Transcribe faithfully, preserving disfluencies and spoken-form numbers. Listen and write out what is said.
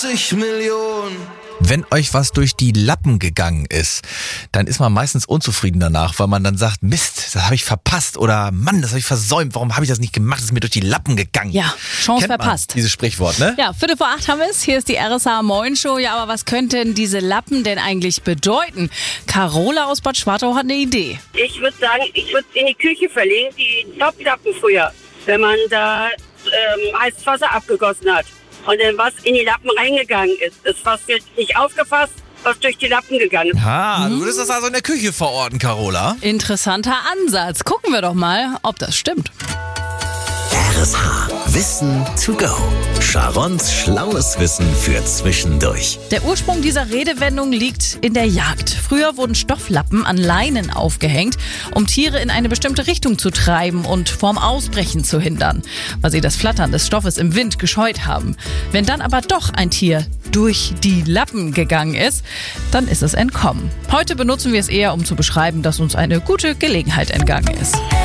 achtzig Millionen. Wenn euch was durch die Lappen gegangen ist, dann ist man meistens unzufrieden danach, weil man dann sagt, Mist, das habe ich verpasst oder Mann, das habe ich versäumt, warum habe ich das nicht gemacht, das ist mir durch die Lappen gegangen. Ja, Chance Kennt verpasst. Man dieses Sprichwort, ne? Ja, Viertel vor acht haben wir es. Hier ist die R S H Moin Show. Ja, aber was könnten diese Lappen denn eigentlich bedeuten? Carola aus Bad Schwartau hat eine Idee. Ich würde sagen, ich würde in die Küche verlegen, die Topflappen früher, wenn man da ähm, heißes Wasser abgegossen hat und dann was in die Lappen reingegangen ist. Das was wird nicht aufgefasst, was durch die Lappen gegangen ist. Ah, du würdest das also in der Küche verorten, Carola. Interessanter Ansatz. Gucken wir doch mal, ob das stimmt. R S H. Wissen to go. Sharons schlaues Wissen für zwischendurch. Der Ursprung dieser Redewendung liegt in der Jagd. Früher wurden Stofflappen an Leinen aufgehängt, um Tiere in eine bestimmte Richtung zu treiben und vorm Ausbrechen zu hindern, weil sie das Flattern des Stoffes im Wind gescheut haben. Wenn dann aber doch ein Tier durch die Lappen gegangen ist, dann ist es entkommen. Heute benutzen wir es eher, um zu beschreiben, dass uns eine gute Gelegenheit entgangen ist.